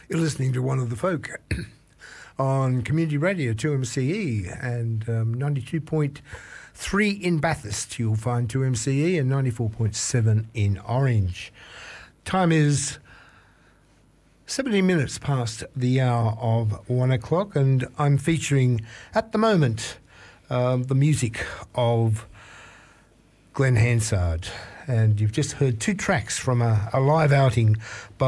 You're listening to One of the Folk on Community Radio 2MCE and 92.3 in Bathurst. You'll find 2MCE and 94.7 in Orange. Time is 17 minutes past the hour of 1 o'clock, and I'm featuring at the moment the music of Glenn Hansard. And you've just heard two tracks from a live outing by